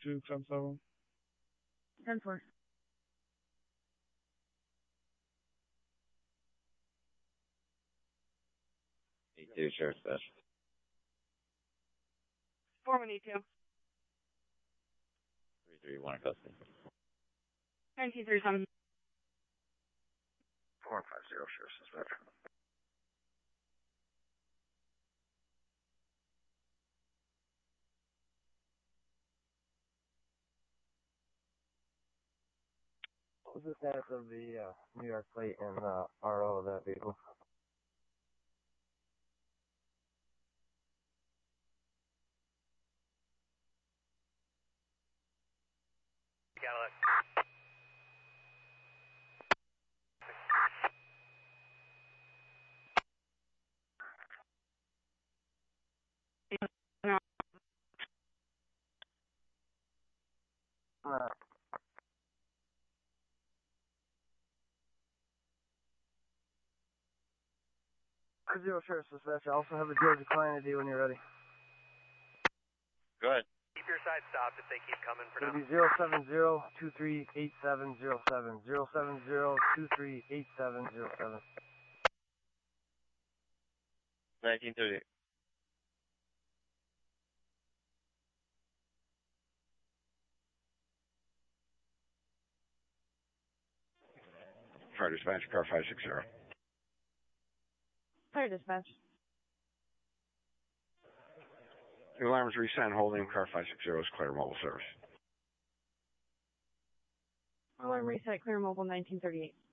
210-7. 10-4. 82, Sheriff Dispatch. 412. 331 in custody. 1937. 4150, Sheriff Dispatch. What's the status of the New York plate and RO of that vehicle? Cadillac. Zero Sheriff Dispatch. I also have a Georgia client ID when you're ready. Go ahead. Keep your side stopped if they keep coming for now. It'll be 070-238707. 070-238707. 1938. Fire Dispatch, car 560. Fire dispatch. The alarm is reset, holding car 560 is clear mobile service. Alarm reset, clear mobile 1938.